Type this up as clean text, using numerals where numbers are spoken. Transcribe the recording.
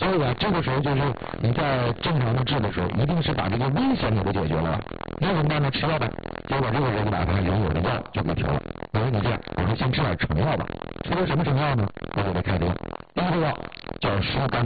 所以啊，这个时候就是你在正常的治的时候，一定是把这个危险给它解决了。那怎么办呢？吃药呗。结果这个人把他人有的药就给停了。我说你这样，我说先吃点成药吧。吃的什么成药呢？我给他开的药。第一个药叫疏肝